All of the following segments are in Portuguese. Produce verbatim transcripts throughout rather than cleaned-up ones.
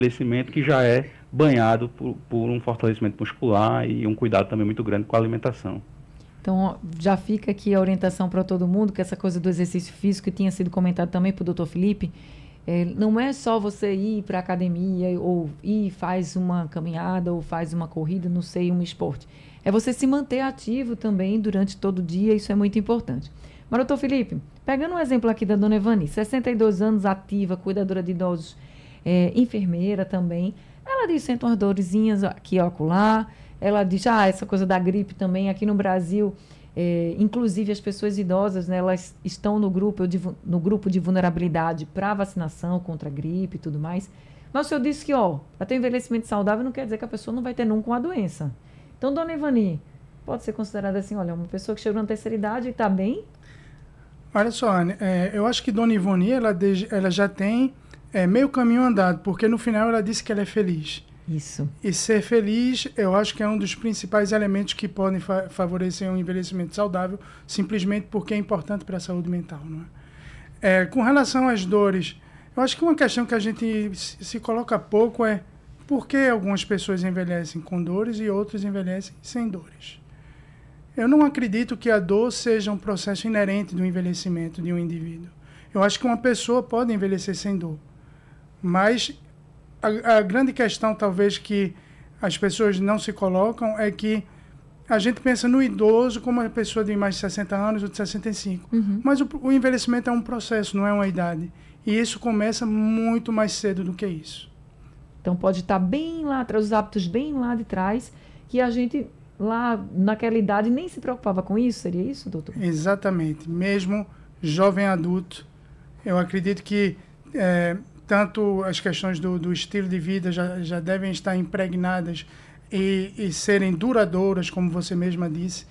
envelhecimento que já é banhado por, por um fortalecimento muscular e um cuidado também muito grande com a alimentação. Então, já fica aqui a orientação para todo mundo, que essa coisa do exercício físico, que tinha sido comentado também para o doutor Felipe, é, não é só você ir para a academia, ou ir e faz uma caminhada, ou faz uma corrida, não sei, um esporte. É você se manter ativo também durante todo o dia, isso é muito importante. Mas, doutor Felipe, pegando um exemplo aqui da dona Evani, sessenta e dois anos, ativa, cuidadora de idosos, é, enfermeira também, ela diz, sente umas dorzinhas aqui e acolá. Ela diz, ah, essa coisa da gripe também, aqui no Brasil, é, inclusive as pessoas idosas, né, elas estão no grupo, de, no grupo de vulnerabilidade para vacinação contra a gripe e tudo mais. Mas o senhor disse que, ó, para ter envelhecimento saudável não quer dizer que a pessoa não vai ter nunca uma doença. Então, dona Ivani, pode ser considerada assim, olha, uma pessoa que chegou na terceira idade e está bem? Olha só, Anne, é, eu acho que dona Ivani, ela, de, ela já tem é, meio caminho andado, porque no final ela disse que ela é feliz. Isso. E ser feliz, eu acho que é um dos principais elementos que podem fa favorecer um envelhecimento saudável, simplesmente porque é importante para a saúde mental. Não é? É, com relação às dores, eu acho que uma questão que a gente se, se coloca pouco é por que algumas pessoas envelhecem com dores e outras envelhecem sem dores. Eu não acredito que a dor seja um processo inerente do envelhecimento de um indivíduo. Eu acho que uma pessoa pode envelhecer sem dor, mas A, a grande questão, talvez, que as pessoas não se colocam é que a gente pensa no idoso como uma pessoa de mais de sessenta anos ou de sessenta e cinco. Uhum. Mas o, o envelhecimento é um processo, não é uma idade. E isso começa muito mais cedo do que isso. Então, pode estar bem lá atrás, os hábitos bem lá de trás, que a gente, lá naquela idade, nem se preocupava com isso. Seria isso, doutor? Exatamente. Mesmo jovem adulto, eu acredito que... É, tanto as questões do, do estilo de vida já, já devem estar impregnadas e, e serem duradouras, como você mesma disse,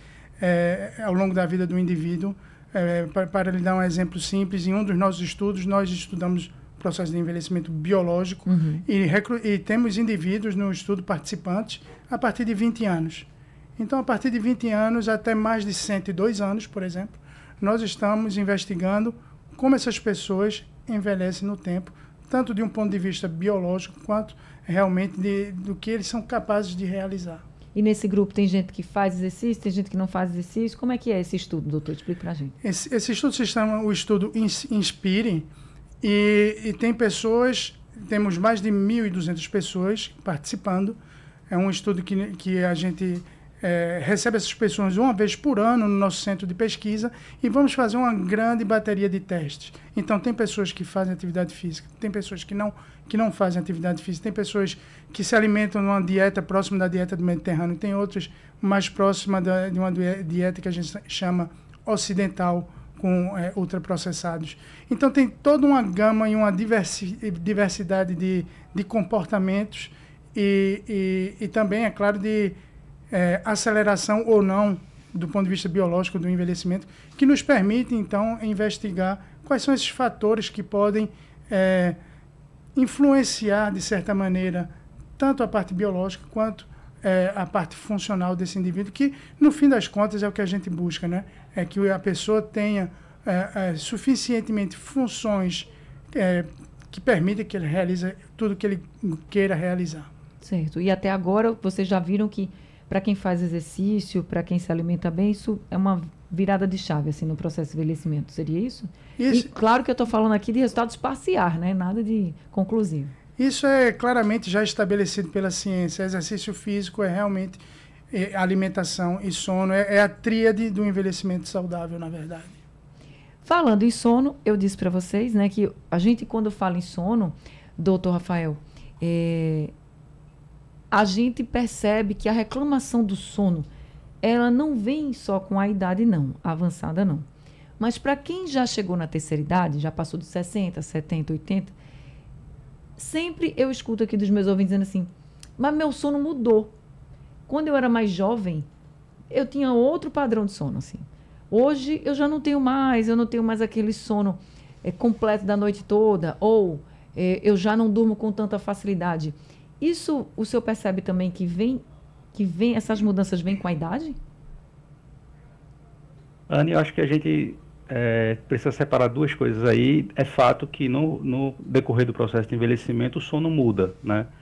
é, ao longo da vida do indivíduo. É, para, para lhe dar um exemplo simples, em um dos nossos estudos, nós estudamos o processo de envelhecimento biológico uhum. e, recru, e temos indivíduos no estudo participantes a partir de vinte anos. Então, a partir de vinte anos até mais de cento e dois anos, por exemplo, nós estamos investigando como essas pessoas envelhecem no tempo, tanto de um ponto de vista biológico, quanto realmente de, do que eles são capazes de realizar. E nesse grupo tem gente que faz exercício, tem gente que não faz exercício. Como é que é esse estudo, doutor? Explique para a gente. Esse, esse estudo se chama o estudo Inspire, e, e tem pessoas, temos mais de mil e duzentas pessoas participando. É um estudo que, que a gente... É, recebe essas pessoas uma vez por ano no nosso centro de pesquisa e vamos fazer uma grande bateria de testes. Então, tem pessoas que fazem atividade física, tem pessoas que não, que não fazem atividade física, tem pessoas que se alimentam numa dieta próxima da dieta do Mediterrâneo, tem outras mais próxima da, de uma dieta que a gente chama ocidental, com é, ultraprocessados. Então, tem toda uma gama e uma diversi, diversidade de, de comportamentos e, e, e também, é claro, de É, aceleração ou não do ponto de vista biológico do envelhecimento, que nos permite, então, investigar quais são esses fatores que podem é, influenciar, de certa maneira, tanto a parte biológica quanto é, a parte funcional desse indivíduo, que, no fim das contas, é o que a gente busca, né? É que a pessoa tenha é, é, suficientemente funções é, que permitem que ele realize tudo que ele queira realizar. Certo. E até agora, vocês já viram que para quem faz exercício, para quem se alimenta bem, isso é uma virada de chave assim, no processo de envelhecimento. Seria isso? isso... E claro que eu estou falando aqui de resultados parciais, né? Nada de conclusivo. Isso é claramente já estabelecido pela ciência. Exercício físico é realmente é, alimentação e sono. É, é a tríade do envelhecimento saudável, na verdade. Falando em sono, eu disse para vocês, né, que a gente, quando fala em sono, doutor Rafael, é... a gente percebe que a reclamação do sono, ela não vem só com a idade, não, avançada, não. Mas para quem já chegou na terceira idade, já passou de sessenta, setenta, oitenta, sempre eu escuto aqui dos meus ouvintes dizendo assim, mas meu sono mudou. Quando eu era mais jovem, eu tinha outro padrão de sono, assim. Hoje eu já não tenho mais, eu não tenho mais aquele sono é, completo da noite toda, ou é, eu já não durmo com tanta facilidade. Isso o senhor percebe também que vem, que vem, essas mudanças vêm com a idade? Anne, eu acho que a gente é, precisa separar duas coisas aí. É fato que no, no decorrer do processo de envelhecimento o sono muda, né?